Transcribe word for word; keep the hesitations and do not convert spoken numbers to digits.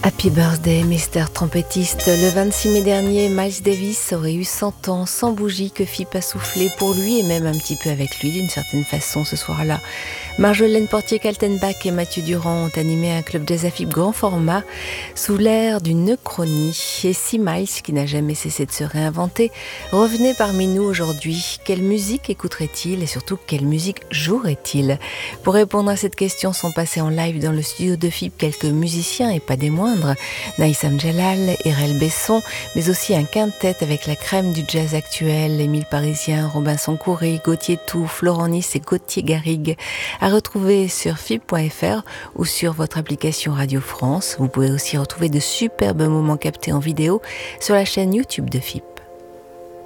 Happy birthday, mister Trompettiste. Le vingt-six mai dernier, Miles Davis aurait eu cent ans, sans bougie que Phippe a soufflé pour lui et même un petit peu avec lui d'une certaine façon ce soir-là. Marjolaine Portier-Kaltenbach et Mathieu Durand ont animé un club jazz à Phippe grand format sous l'air d'une uchronie. Et si Miles, qui n'a jamais cessé de se réinventer, revenait parmi nous aujourd'hui, quelle musique écouterait-il et surtout quelle musique jouerait-il? Pour répondre à cette question sont passés en live dans le studio de Phippe quelques musiciens et pas des moindres. Naïsam Jalal, Erel Besson, mais aussi un quintet avec la crème du jazz actuel, Émile Parisien, Robinson Couré, Gauthier Tout, Florent Nice et Gauthier Garrigue, à retrouver sur phippe point f r ou sur votre application Radio France. Vous pouvez aussi retrouver de superbes moments captés en vidéo sur la chaîne YouTube de Phippe.